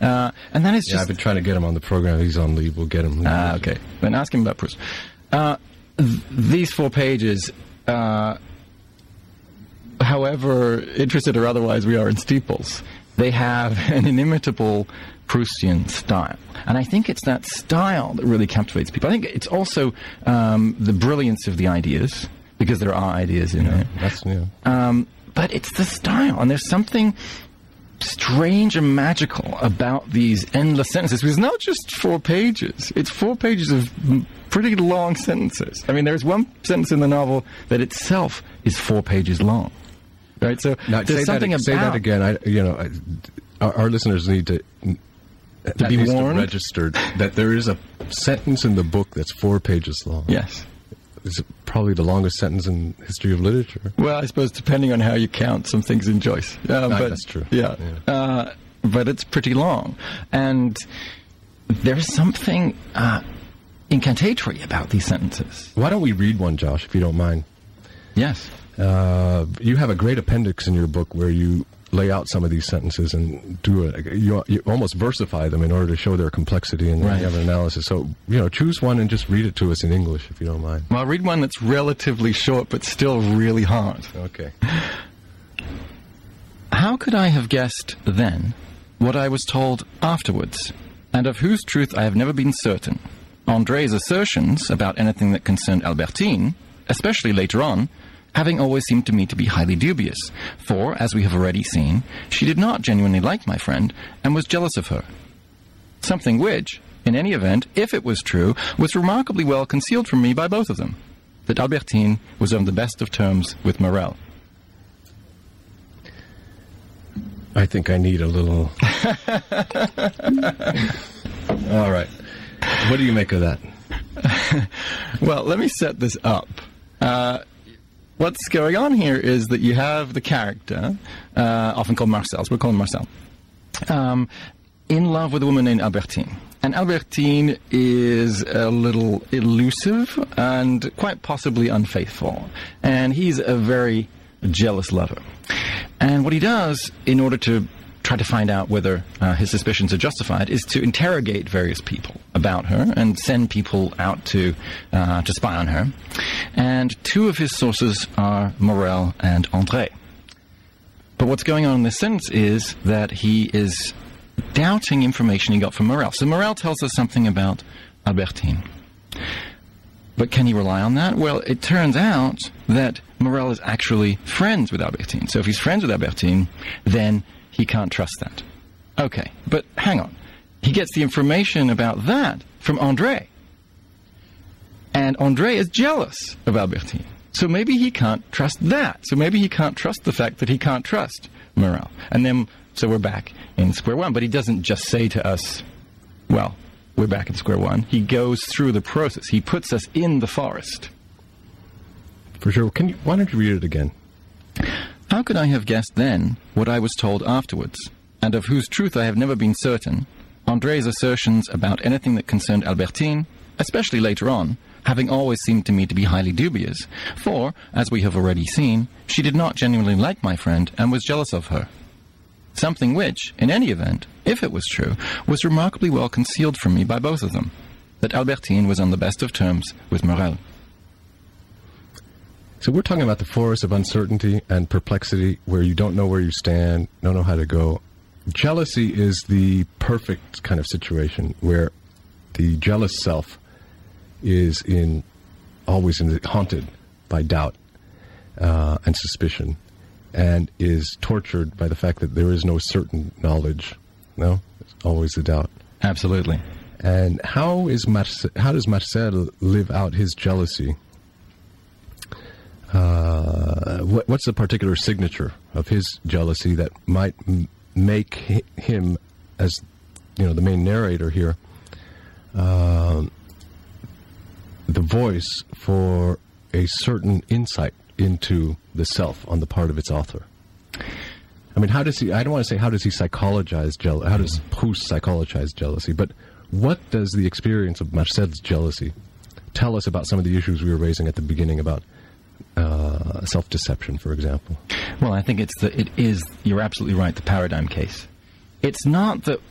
And that is just... Yeah, I've been trying to get him on the program. He's on leave. We'll get him. Okay. Then ask him about Proust. These 4 pages, however interested or otherwise we are in steeples, they have an inimitable Proustian style. And I think it's that style that really captivates people. I think it's also the brilliance of the ideas, because there are ideas in there. That's new. But it's the style, and there's something strange and magical about these endless sentences. Because it's not just 4 pages. It's 4 pages of pretty long sentences. I mean, there's one sentence in the novel that itself is 4 pages long. Right? So now, there's something about... Say that again. Our listeners need to be warned. Registered that there is a sentence in the book that's 4 pages long. Yes. It's probably the longest sentence in history of literature. Well, I suppose depending on how you count some things in Joyce. But that's true. Yeah. But it's pretty long. And there's something incantatory about these sentences. Why don't we read one, Josh, if you don't mind? Yes. You have a great appendix in your book where you lay out some of these sentences and you almost versify them in order to show their complexity and right. You have an analysis. So, choose one and just read it to us in English, if you don't mind. Well, I'll read one that's relatively short but still really hard. Okay. How could I have guessed then what I was told afterwards, and of whose truth I have never been certain? André's assertions about anything that concerned Albertine, especially later on, having always seemed to me to be highly dubious, for, as we have already seen, she did not genuinely like my friend, and was jealous of her. Something which, in any event, if it was true, was remarkably well concealed from me by both of them, that Albertine was on the best of terms with Morel. I think I need a little... All right. What do you make of that? Well, let me set this up. What's going on here is that you have the character, often called Marcel, so we'll call him Marcel, in love with a woman named Albertine. And Albertine is a little elusive and quite possibly unfaithful. And he's a very jealous lover. And what he does, in order to try to find out whether his suspicions are justified, is to interrogate various people about her and send people out to spy on her. And 2 of his sources are Morel and André. But what's going on in this sentence is that he is doubting information he got from Morel. So Morel tells us something about Albertine. But can he rely on that? Well, it turns out that Morel is actually friends with Albertine. So if he's friends with Albertine, then he can't trust that. Okay, but hang on. He gets the information about that from André. And André is jealous of Albertine. So maybe he can't trust that. So maybe he can't trust the fact that he can't trust Morel. And then, so we're back in square one. But he doesn't just say to us, well, we're back in square one. He goes through the process. He puts us in the forest. For sure. Why don't you read it again? How could I have guessed then what I was told afterwards, and of whose truth I have never been certain, André's assertions about anything that concerned Albertine, especially later on, having always seemed to me to be highly dubious, for, as we have already seen, she did not genuinely like my friend and was jealous of her. Something which, in any event, if it was true, was remarkably well concealed from me by both of them, that Albertine was on the best of terms with Morel. So we're talking about the forest of uncertainty and perplexity, where you don't know where you stand, don't know how to go. Jealousy is the perfect kind of situation where the jealous self is always haunted by doubt and suspicion, and is tortured by the fact that there is no certain knowledge. No, it's always the doubt. Absolutely. And how does Marcel live out his jealousy? What's the particular signature of his jealousy that might make him, as the main narrator here, the voice for a certain insight into the self on the part of its author? I mean, how does he? I don't want to say how does he psychologize jealousy. How does Proust psychologize jealousy? But what does the experience of Marcel's jealousy tell us about some of the issues we were raising at the beginning about self-deception, for example? Well, I think it is, you're absolutely right, the paradigm case. It's not that